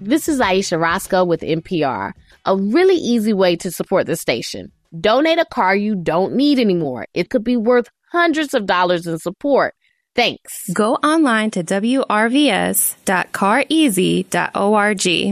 This is Aisha Roscoe with NPR. A really easy way to support the station. Donate a car you don't need anymore. It could be worth hundreds of dollars in support. Thanks. Go online to wrvs.careasy.org.